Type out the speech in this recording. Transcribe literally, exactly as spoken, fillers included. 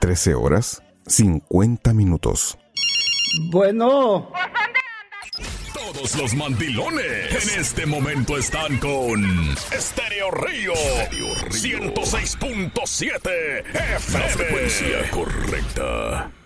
trece horas, cincuenta minutos. Bueno. Todos los mandilones en este momento están con Estéreo Río, ciento seis punto siete F M. La frecuencia correcta.